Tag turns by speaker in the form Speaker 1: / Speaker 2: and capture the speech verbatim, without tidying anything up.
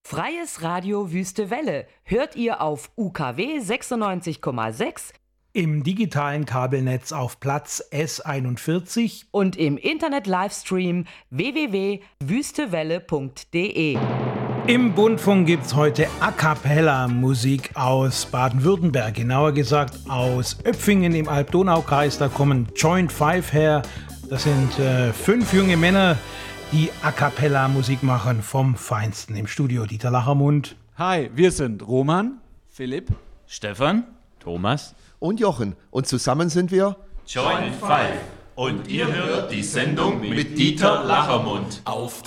Speaker 1: Freies Radio Wüste Welle hört ihr auf U K W sechsundneunzig Komma sechs,
Speaker 2: im digitalen Kabelnetz auf Platz S einundvierzig
Speaker 1: und im Internet-Livestream w w w punkt wüstewelle punkt de.
Speaker 2: Im Bundfunk gibt's heute A Cappella Musik aus Baden-Württemberg, genauer gesagt aus Öpfingen im Alb-Donau-Kreis. Da kommen Joint Five her. Das sind äh, fünf junge Männer, die A Cappella Musik machen vom Feinsten. Im Studio Dieter Lachermund.
Speaker 3: Hi, wir sind Roman, Philipp,
Speaker 4: Stefan, Thomas
Speaker 5: und Jochen. Und zusammen sind wir
Speaker 6: Joint Five. Und ihr hört die Sendung mit Dieter Lachermund auf